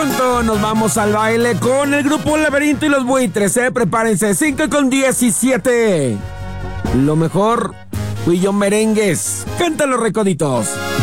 pronto nos vamos al baile con el grupo Laberinto y los Buitres, prepárense, 5:17. Lo mejor, Fui Yo Merengues, canta Los Recoditos.